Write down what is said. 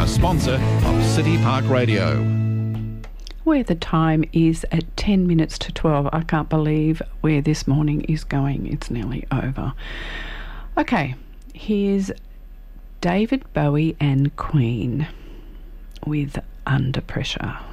a sponsor of City Park Radio. Where the time is at 10 minutes to 12. I can't believe where this morning is going. It's nearly over. Okay, here's David Bowie and Queen with Under Pressure.